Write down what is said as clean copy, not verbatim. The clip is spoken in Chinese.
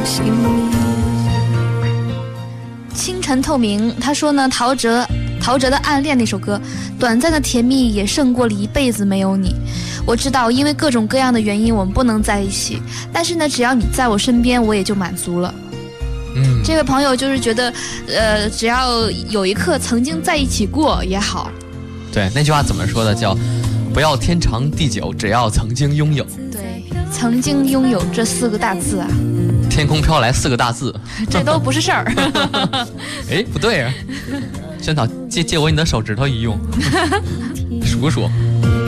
心里。 清晨透明，他说呢，陶喆的《暗恋》那首歌，短暂的甜蜜也胜过了一辈子没有你。我知道，因为各种各样的原因，我们不能在一起，但是呢，只要你在我身边，我也就满足了。这位朋友就是觉得，只要有一刻曾经在一起过也好。 对，那句话怎么说的？叫不要天长地久，只要曾经拥有。 对，曾经拥有这4个大字啊。 天空飘来4个大字， 这都不是事儿。 哎，不对啊！萱草，借我你的手指头一用，数数。